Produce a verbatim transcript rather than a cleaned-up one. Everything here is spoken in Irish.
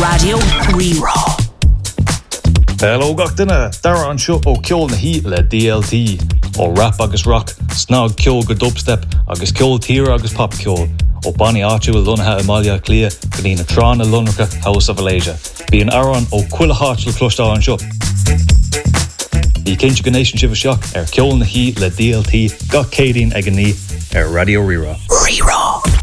Radio Reraw. Hello gachtainna, dara an seo ó ceol na hí le D L T, ó rap agus rock, snog ceol go dubstep, agus ceol tír agus pop ceol, ó Bonnie Archer will lunathe Amalia Clia, go ní na trán na lunracha House of Alasia. Bí an aran ó cuila háit le clostá an seo. Í cinse go nation sibh seach ar ceol na hí le D L T, gach cédín ag an ní ar Radio Reraw. Reraw.